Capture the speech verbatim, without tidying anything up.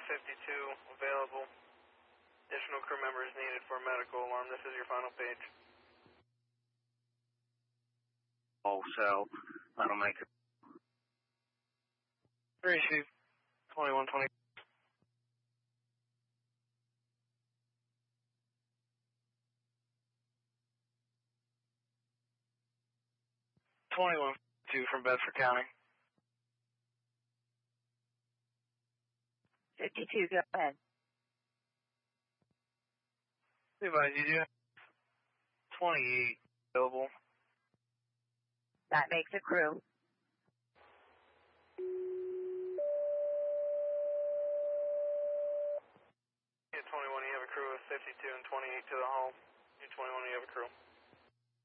have fifty-two available. Additional crew members needed for medical alarm. This is your final page. Oh, so that'll make it. Receive twenty-one twenty. twenty-one two from Bedford County. fifty-two, go ahead. Advise you do have twenty-eight available. That makes a crew. Yeah, twenty-one, you have a crew of fifty-two and twenty-eight to the hull. You twenty-one, you have a crew.